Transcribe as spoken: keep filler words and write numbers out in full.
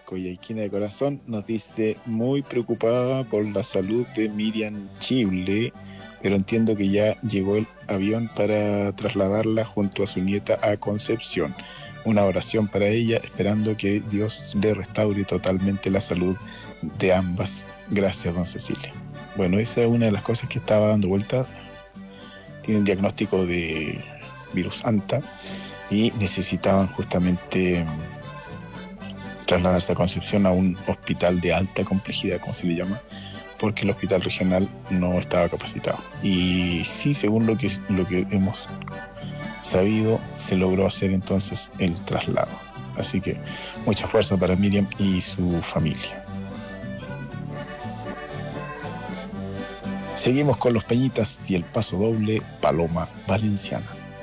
Coyhaiquina de corazón, nos dice muy preocupada por la salud de Miriam Chible, pero entiendo que ya llegó el avión para trasladarla junto a su nieta a Concepción. Una oración para ella, esperando que Dios le restaure totalmente la salud de ambas. Gracias, don Cecilia. Bueno, esa es una de las cosas que estaba dando vuelta. Tienen diagnóstico de virus Anta y necesitaban justamente trasladarse a Concepción a un hospital de alta complejidad, como se le llama, porque el hospital regional no estaba capacitado. Y sí, según lo que, lo que hemos sabido, se logró hacer entonces el traslado. Así que mucha fuerza para Miriam y su familia. Seguimos con los Peñitas y el paso doble Paloma Valenciana.